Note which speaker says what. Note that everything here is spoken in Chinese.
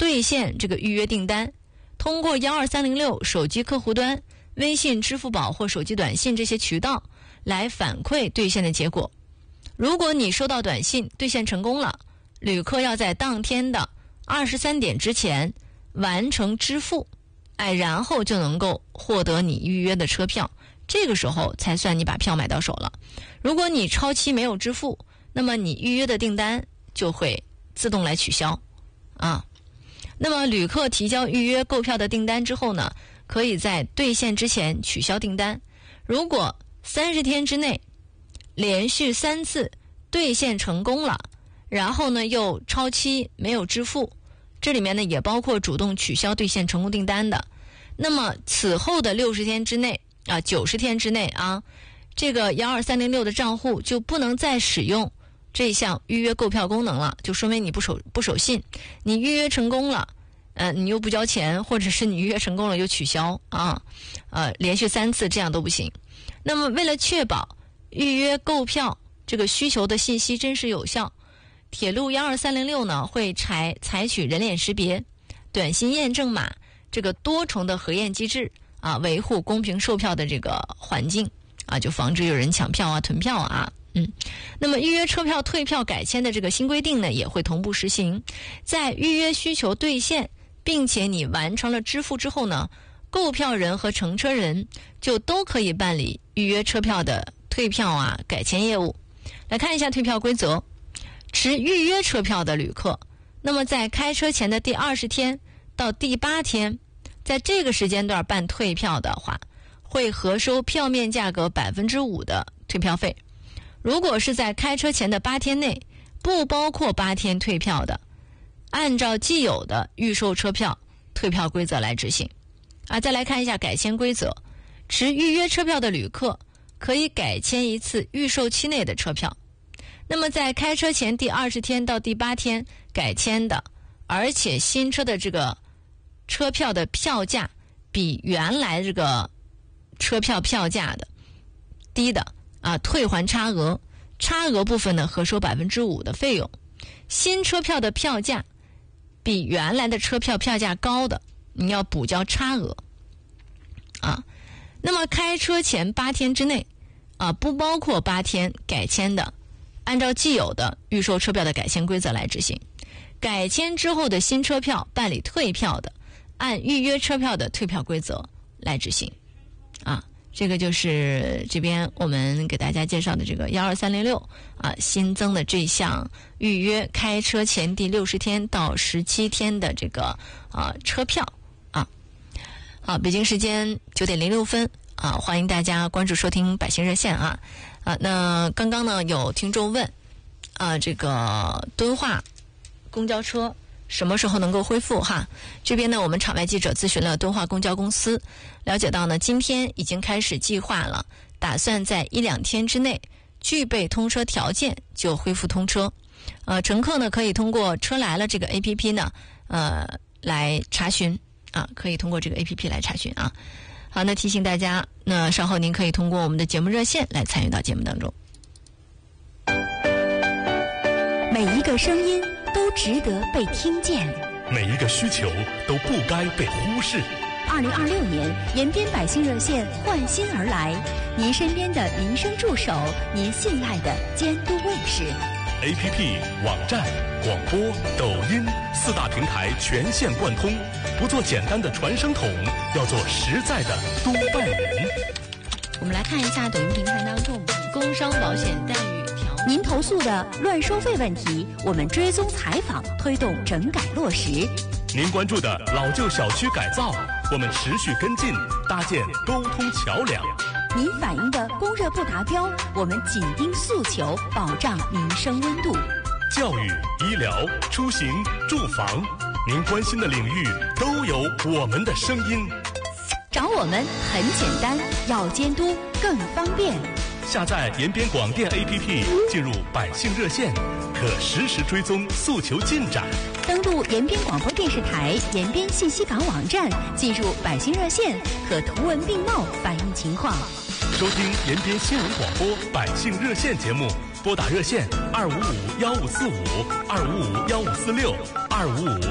Speaker 1: 兑现这个预约订单，通过12306手机客户端、微信、支付宝或手机短信这些渠道来反馈兑现的结果。如果你收到短信兑现成功了，旅客要在当天的23点之前完成支付，然后就能够获得你预约的车票，这个时候才算你把票买到手了。如果你超期没有支付，那么你预约的订单就会自动来取消啊。那么旅客提交预约购票的订单之后呢，可以在兑现之前取消订单。如果30天之内连续3次兑现成功了，然后呢又超期没有支付，这里面呢也包括主动取消兑现成功订单的，那么此后的60天之内90天之内这个12306的账户就不能再使用这项预约购票功能了，就说明你不守信，你预约成功了，你又不交钱，或者是你预约成功了又取消连续3次这样都不行。那么为了确保预约购票这个需求的信息真实有效，铁路12306呢会采取人脸识别、短信验证码这个多重的核验机制维护公平售票的这个环境就防止有人抢票囤票那么预约车票退票改签的这个新规定呢也会同步实行。在预约需求兑现并且你完成了支付之后呢，购票人和乘车人就都可以办理预约车票的退票改签业务。来看一下退票规则。持预约车票的旅客，那么在开车前的第20天到第8天，在这个时间段办退票的话，会核收票面价格5%的退票费。如果是在开车前的8天内，不包括8天退票的，按照既有的预售车票退票规则来执行再来看一下改签规则。持预约车票的旅客可以改签一次预售期内的车票。那么在开车前第20天到第8天改签的，而且新车的这个车票的票价比原来这个车票票价的低的退还差额，差额部分呢核收5%的费用。新车票的票价比原来的车票票价高的，你要补交差额那么开车前8天之内不包括8天改签的，按照既有的预售车票的改签规则来执行。改签之后的新车票办理退票的，按预约车票的退票规则来执行这个就是这边我们给大家介绍的这个12306新增的这项预约开车前第60天到17天的这个车票北京时间9点06分欢迎大家关注收听百姓热线那刚刚呢有听众问这个敦化公交车什么时候能够恢复这边呢我们场外记者咨询了敦化公交公司，了解到呢今天已经开始计划了，打算在1-2天之内具备通车条件就恢复通车。乘客呢可以通过车来了这个 APP 呢来查询可以通过这个 APP 来查询好，那提醒大家，那稍后您可以通过我们的节目热线来参与到节目当中。
Speaker 2: 每一个声音都值得被听见，
Speaker 3: 每一个需求都不该被忽视。
Speaker 2: 2026年，延边百姓热线换新而来，您身边的民生助手，您信赖的监督卫士。
Speaker 3: APP、网站、广播、抖音4大平台全线贯通，不做简单的传声筒，要做实在的督办人。
Speaker 1: 我们来看一下抖音平台当中工伤保险待遇条文。
Speaker 2: 您投诉的乱收费问题，我们追踪采访，推动整改落实。
Speaker 3: 您关注的老旧小区改造，我们持续跟进，搭建沟通桥梁。
Speaker 2: 您反映的供热不达标，我们紧盯诉求，保障民生温度。
Speaker 3: 教育、医疗、出行、住房，您关心的领域都有我们的声音。
Speaker 2: 找我们很简单，要监督更方便。
Speaker 3: 下载延边广电 APP， 进入百姓热线，可实时追踪诉求进展。
Speaker 2: 登录延边广播电视台延边信息港网站，进入百姓热线，可图文并茂反映情况。
Speaker 3: 收听延边新闻广播百姓热线节目，拨打热线255-1545、255-1546、255